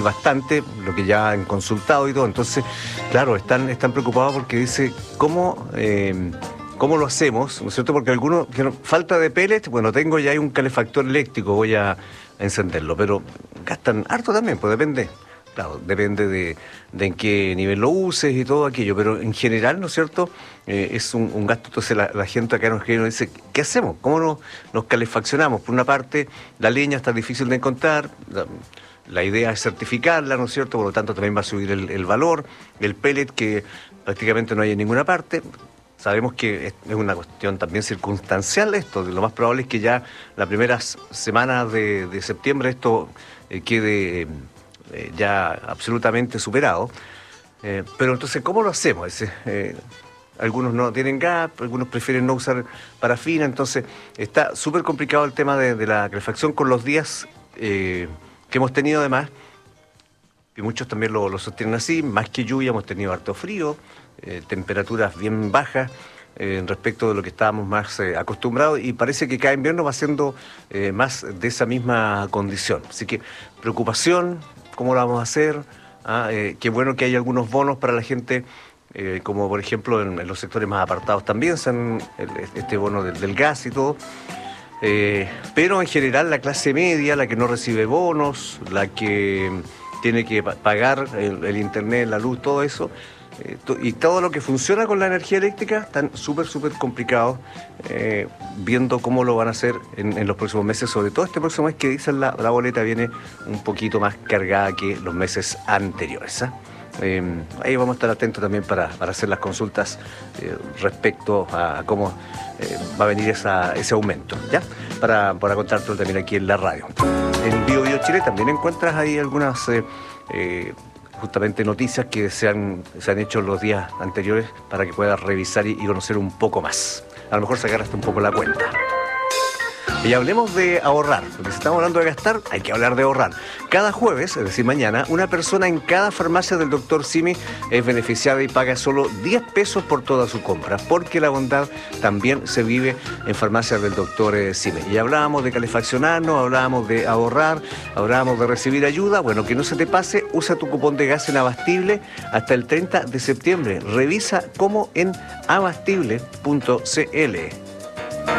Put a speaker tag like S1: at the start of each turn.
S1: bastante, lo que ya han consultado y todo. Entonces, claro, están preocupados porque dice, ¿cómo lo hacemos? ¿No es cierto? Porque algunos dijeron, falta de pellets, bueno, tengo ya ahí un calefactor eléctrico, voy a encenderlo, pero gastan harto también, pues depende. Claro, depende de en qué nivel lo uses y todo aquello, pero en general, ¿no es cierto? Es un gasto. Entonces la gente acá nos dice, ¿qué hacemos? ¿Cómo nos calefaccionamos? Por una parte, la leña está difícil de encontrar, la idea es certificarla, ¿no es cierto? Por lo tanto, también va a subir el valor, el pellet, que prácticamente no hay en ninguna parte. Sabemos que es una cuestión también circunstancial esto, lo más probable es que ya las primeras semanas de septiembre esto quede ya absolutamente superado. Pero entonces, ¿cómo lo hacemos? Algunos no tienen gas, algunos prefieren no usar parafina, entonces está súper complicado el tema de la calefacción con los días que hemos tenido además, y muchos también lo sostienen así, más que lluvia hemos tenido harto frío, temperaturas bien bajas respecto de lo que estábamos más acostumbrados, y parece que cada invierno va siendo más de esa misma condición. Así que preocupación, ¿cómo lo vamos a hacer? Qué bueno que hay algunos bonos para la gente, como por ejemplo en los sectores más apartados también, este bono del gas y todo. Pero en general la clase media, la que no recibe bonos, la que tiene que pagar el internet, la luz, todo eso, y todo lo que funciona con la energía eléctrica, están súper complicados, viendo cómo lo van a hacer en los próximos meses, sobre todo este próximo mes que dicen la boleta viene un poquito más cargada que los meses anteriores. Ahí vamos a estar atentos también para hacer las consultas respecto a cómo va a venir ese aumento, ¿ya? Para contártelo también aquí en la radio. En BioBio Chile también encuentras ahí algunas justamente noticias que se han hecho los días anteriores para que puedas revisar y conocer un poco más. A lo mejor sacar hasta un poco la cuenta. Y hablemos de ahorrar, porque si estamos hablando de gastar, hay que hablar de ahorrar. Cada jueves, es decir, mañana, una persona en cada farmacia del Dr. Simi es beneficiada y paga solo 10 pesos por toda su compra, porque la bondad también se vive en farmacias del Dr. Simi. Y hablábamos de calefaccionarnos, hablábamos de ahorrar, hablábamos de recibir ayuda. Bueno, que no se te pase, usa tu cupón de gas en Abastible hasta el 30 de septiembre. Revisa cómo en abastible.cl.